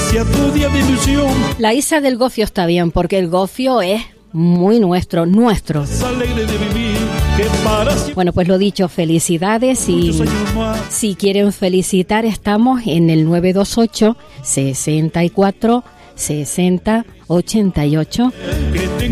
sea tu día de ilusión. La Isa del gofio está bien, porque el gofio es muy nuestro. Es alegre de vivir, que para siempre. Bueno, pues lo dicho, felicidades, y si quieren felicitar estamos en el 928 64 60 88.